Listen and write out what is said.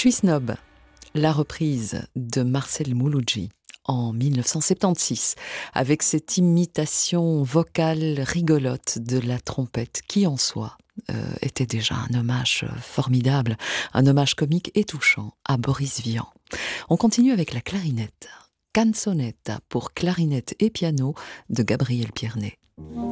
Je suis snob, la reprise de Marcel Mouloudji en 1976, avec cette imitation vocale rigolote de la trompette qui en soi était déjà un hommage formidable, un hommage comique et touchant à Boris Vian. On continue avec la clarinette, Canzonetta pour clarinette et piano de Gabriel Pierné.